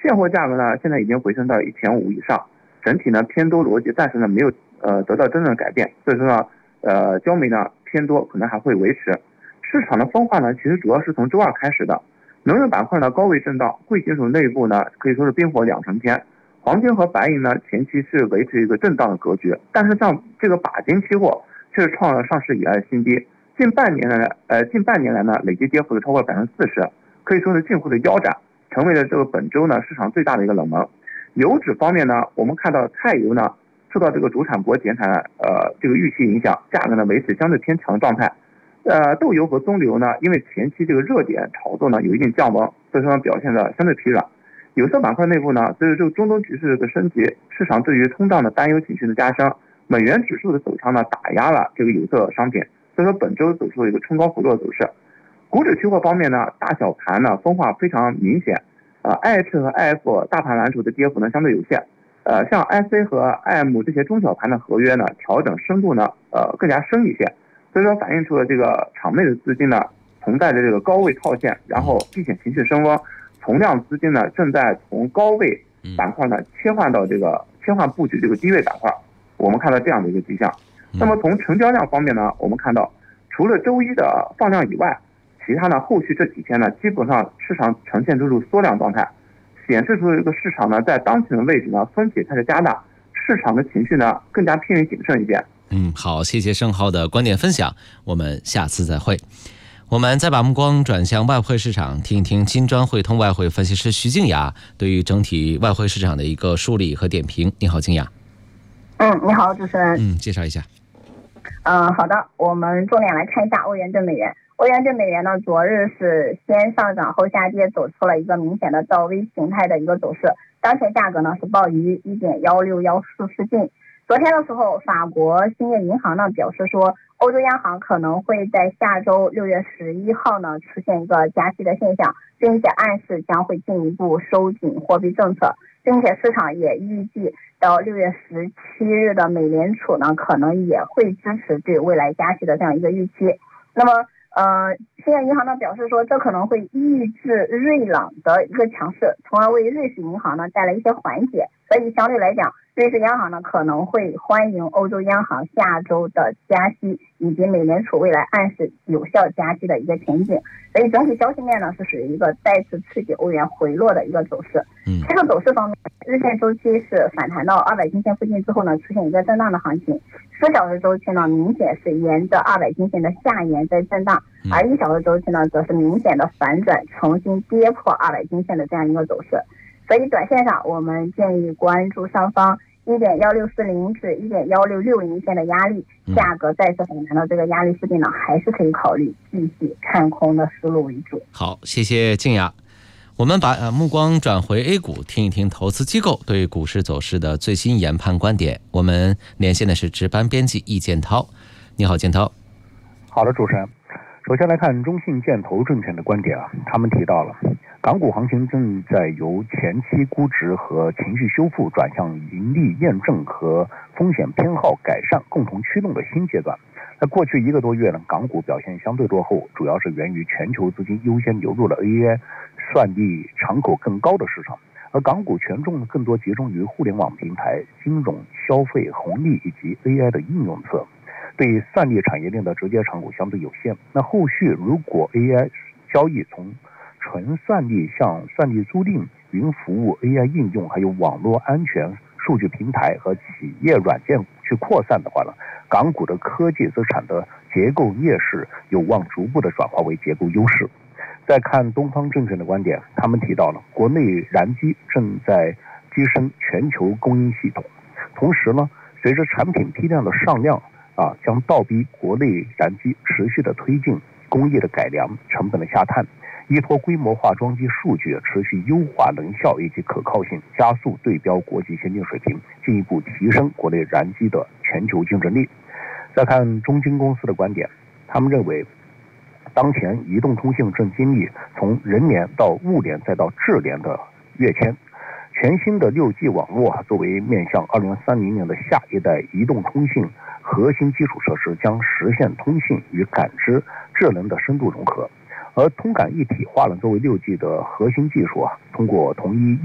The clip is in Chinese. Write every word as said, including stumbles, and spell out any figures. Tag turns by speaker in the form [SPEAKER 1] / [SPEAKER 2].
[SPEAKER 1] 现货价格呢现在已经回升到一千五以上，整体呢偏多逻辑暂时呢没有呃得到真正的改变，所以说呢呃焦煤呢偏多可能还会维持。市场的分化呢其实主要是从周二开始的，能源板块呢高位震荡，贵金属内部呢可以说是冰火两重天。黄金和白银呢前期是维持一个震荡的格局，但是像这个钯金期货却是创了上市以来的新低，近半年来呃近半年来呢累计跌幅是超过百分之四十，可以说是近乎的腰斩，成为了这个本周呢市场最大的一个冷门。油脂方面呢，我们看到菜油呢受到这个主产国减产呃这个预期影响，价格呢维持相对偏强的状态。呃，豆油和棕榈油呢，因为前期这个热点炒作呢有一定降温，所以说表现的相对疲软。有色板块内部呢，随着这个中东局势的升级，市场对于通胀的担忧情绪的加深，美元指数的走强呢打压了这个有色商品，所以说本周走出了一个冲高回落的走势。股指期货方面呢，大小盘呢分化非常明显，呃 I H 和 I F 大盘蓝筹的跌幅呢相对有限，呃像 I C 和 I M 这些中小盘的合约呢调整深度呢呃更加深一些，所以说反映出了这个场内的资金呢存在着这个高位套现，然后避险情绪升温。从量资金呢正在从高位板块呢切换到这个切换布局这个低位板块，我们看到这样的一个迹象。那么从成交量方面呢，我们看到除了周一的放量以外，其他呢后续这几天呢基本上市场呈现出缩量状态，显示出这个市场呢在当前的位置呢分歧开始加大，市场的情绪呢更加偏于谨慎一点。
[SPEAKER 2] 嗯，好，谢谢盛浩的观点分享，我们下次再会。我们再把目光转向外汇市场，听一听金砖汇通外汇分析师徐静雅对于整体外汇市场的一个梳理和点评。你好，静雅。
[SPEAKER 3] 嗯，你好，主持人。
[SPEAKER 2] 嗯，介绍一下。
[SPEAKER 3] 嗯，好的，我们重点来看一下欧元对美元。欧元对美元呢，昨日是先上涨后下跌，走出了一个明显的倒 V 形态的一个走势。当前价格呢是报于 一点一六一四 附近。昨天的时候，法国兴业银行呢表示说，欧洲央行可能会在下周六月十一号呢出现一个加息的现象，并且暗示将会进一步收紧货币政策，并且市场也预计到六月十七日的美联储呢可能也会支持对未来加息的这样一个预期。那么呃，兴业银行呢表示说，这可能会抑制瑞郎的一个强势，从而为瑞士银行呢带来一些缓解。所以相对来讲，瑞士央行呢可能会欢迎欧洲央行下周的加息，以及美联储未来暗示有效加息的一个前景。所以整体消息面呢是属于一个再次刺激欧元回落的一个走势。
[SPEAKER 2] 嗯，
[SPEAKER 3] 这个走势方面，日线周期是反弹到二百均线附近之后呢，出现一个震荡的行情。四小时周期呢，明显是沿着二百均线的下沿在震荡，而一小时周期呢，则是明显的反转，重新跌破二百均线的这样一个走势。所以短线上，我们建议关注上方一点一六四零至一点一六六零线的压力，价格再次反弹到这个压力附近呢，还是可以考虑继续看空的思路为主。
[SPEAKER 2] 好，谢谢静雅。我们把呃目光转回 A 股，听一听投资机构对股市走势的最新研判观点。我们连线的是值班编辑易建涛。你好，建涛。
[SPEAKER 4] 好的，主持人。首先来看中信建投证券的观点啊，他们提到了港股行情正在由前期估值和情绪修复转向盈利验证和风险偏好改善共同驱动的新阶段。在过去一个多月呢，港股表现相对落后，主要是源于全球资金优先流入了 A I 算力敞口更高的市场，而港股权重更多集中于互联网平台、金融、消费、红利以及 A I 的应用侧，对算力产业链的直接敞口相对有限。那后续如果 A I 交易从纯算力向算力租赁、云服务、A I 应用，还有网络安全、数据平台和企业软件去扩散的话呢，港股的科技资产的结构劣势有望逐步的转化为结构优势。再看东方证券的观点，他们提到了国内燃机正在跻身全球供应系统，同时呢，随着产品批量的上量啊，将倒逼国内燃机持续的推进工业的改良、成本的下探，依托规模化装机数据持续优化能效以及可靠性，加速对标国际先进水平，进一步提升国内燃机的全球竞争力。再看中金公司的观点，他们认为当前移动通信正经历从人联到物联再到智联的跃迁，全新的 六 G 网络作为面向二零三零年的下一代移动通信核心基础设施，将实现通信与感知、智能的深度融合。而通感一体化呢，作为 六 G 的核心技术啊，通过同一